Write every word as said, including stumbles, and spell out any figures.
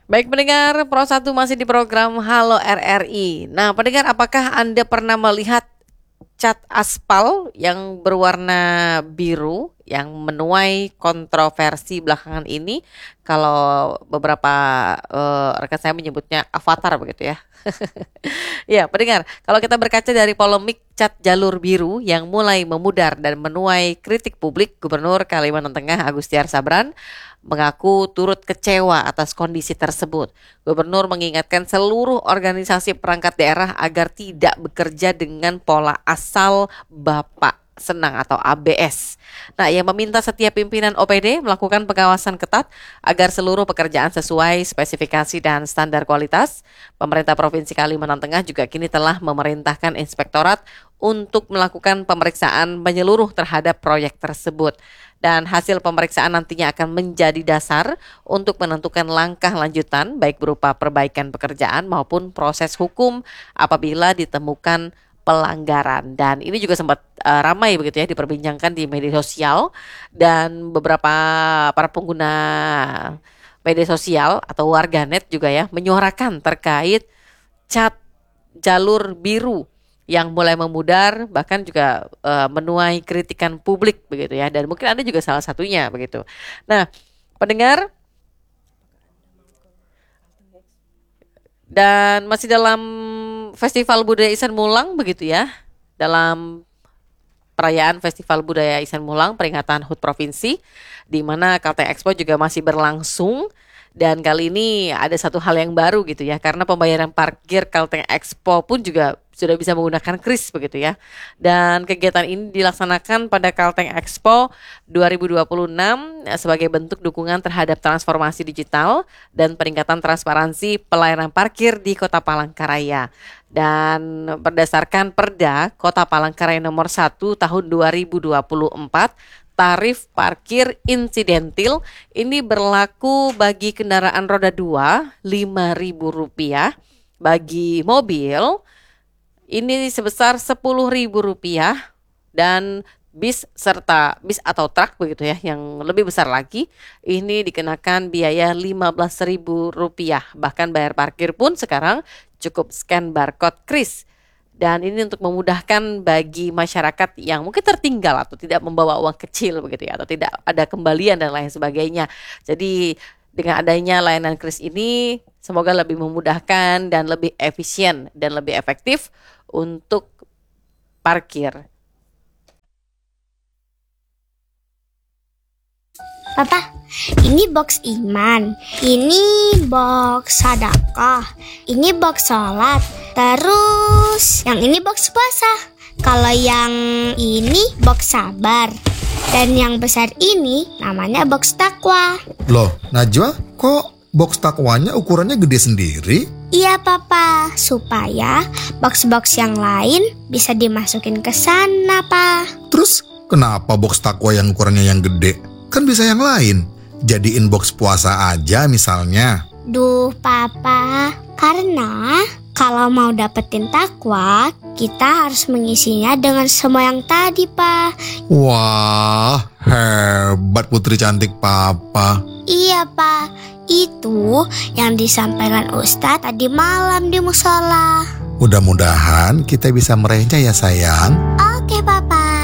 Baik pendengar, Pro satu masih di program Halo R R I. Nah pendengar, apakah Anda pernah melihat cat aspal yang berwarna biru yang menuai kontroversi belakangan ini? Kalau beberapa uh, rekan saya menyebutnya avatar begitu ya. Ya pendengar, kalau kita berkaca dari polemik cat jalur biru yang mulai memudar dan menuai kritik publik, Gubernur Kalimantan Tengah Agustiar Sabran mengaku turut kecewa atas kondisi tersebut. Gubernur mengingatkan seluruh organisasi perangkat daerah agar tidak bekerja dengan pola asal Bapak Senang atau A B S. Nah, ia meminta setiap pimpinan O P D melakukan pengawasan ketat agar seluruh pekerjaan sesuai spesifikasi dan standar kualitas. Pemerintah Provinsi Kalimantan Tengah juga kini telah memerintahkan inspektorat untuk melakukan pemeriksaan menyeluruh terhadap proyek tersebut. Dan hasil pemeriksaan nantinya akan menjadi dasar untuk menentukan langkah lanjutan baik berupa perbaikan pekerjaan maupun proses hukum apabila ditemukan pelanggaran. Dan ini juga sempat uh, ramai begitu ya diperbincangkan di media sosial, dan beberapa para pengguna media sosial atau warganet juga ya menyuarakan terkait cat jalur biru yang mulai memudar, bahkan juga uh, menuai kritikan publik begitu ya, dan mungkin Anda juga salah satunya begitu. Nah, pendengar, dan masih dalam Festival Budaya Isan Mulang begitu ya, dalam perayaan Festival Budaya Isan Mulang peringatan H U T Provinsi, di mana Kalteng Expo juga masih berlangsung. Dan kali ini ada satu hal yang baru gitu ya, karena pembayaran parkir Kalteng Expo pun juga sudah bisa menggunakan kris begitu ya. Dan kegiatan ini dilaksanakan pada Kalteng Expo dua ribu dua puluh enam sebagai bentuk dukungan terhadap transformasi digital dan peningkatan transparansi pelayanan parkir di Kota Palangkaraya. Dan berdasarkan Perda Kota Palangkaraya nomor satu tahun dua ribu dua puluh empat, tarif parkir insidentil ini berlaku bagi kendaraan roda dua lima ribu rupiah, bagi mobil ini sebesar sepuluh ribu rupiah, dan bis serta bis atau truk begitu ya yang lebih besar lagi ini dikenakan biaya lima belas ribu rupiah. Bahkan bayar parkir pun sekarang cukup scan barcode kris. Dan ini untuk memudahkan bagi masyarakat yang mungkin tertinggal atau tidak membawa uang kecil begitu ya, atau tidak ada kembalian dan lain sebagainya. Jadi dengan adanya layanan kris ini semoga lebih memudahkan dan lebih efisien dan lebih efektif untuk parkir. Papa, ini box iman, ini box sedekah, ini box sholat, terus yang ini box puasa. Kalau yang ini box sabar, dan yang besar ini namanya box takwa. Loh, Najwa, kok box takwanya ukurannya gede sendiri? Iya Papa, supaya box-box yang lain bisa dimasukin ke sana, Pak. Terus kenapa box takwa yang ukurannya yang gede? Kan bisa yang lain. Jadiin box puasa aja misalnya. Duh Papa, karena kalau mau dapetin takwa, kita harus mengisinya dengan semua yang tadi, Pak. Wah, hebat putri cantik Papa. Iya, Pak. Itu yang disampaikan Ustadz tadi malam di musola. Mudah-mudahan kita bisa meraihnya ya sayang. Oke, Papa.